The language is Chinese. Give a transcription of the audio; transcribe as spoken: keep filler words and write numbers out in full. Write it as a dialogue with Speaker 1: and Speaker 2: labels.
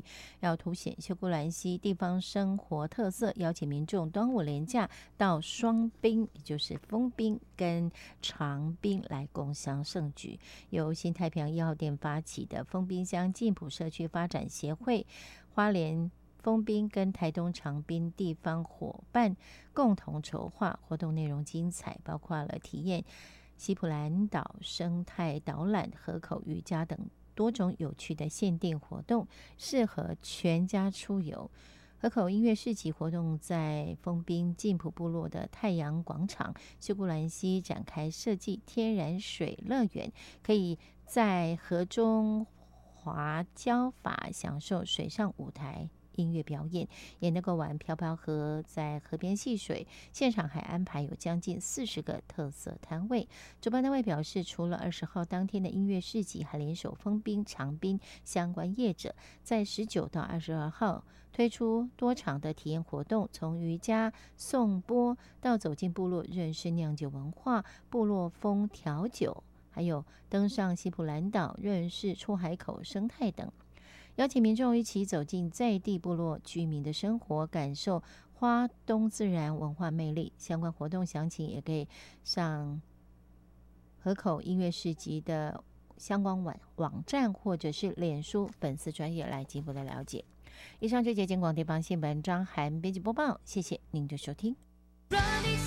Speaker 1: 要凸显秀姑峦溪地方生活特色，邀请民众端午连假到双滨，也就是丰滨跟长滨来共襄盛举。由新太平洋一号店发起的丰滨乡进埔社区发展协会、花莲丰滨跟台东长滨地方伙伴共同筹划，活动内容精彩，包括了体验西普兰岛生态导览、河口瑜伽等多种有趣的限定活动，适合全家出游。河口音乐市集活动在丰滨进埔部落的太阳广场秀姑峦溪展开设计天然水乐园，可以在河中滑礁法享受水上舞台音乐表演，也能够玩漂漂河，在河边戏水。现场还安排有将近四十个特色摊位。主办单位表示，除了二十号当天的音乐市集，还联手丰滨、长滨相关业者，在十九到二十二号推出多场的体验活动，从瑜伽、颂钵到走进部落认识酿酒文化、部落风调酒，还有登上西普兰岛认识出海口生态等。邀请民众一起走进在地部落居民的生活，感受花东自然文化魅力。相关活动详情也可以上河口音乐市集的相关网网站或者是脸书粉丝专页来进一步的了解。以上这节金广地方新闻张涵编辑播报，谢谢您的收听。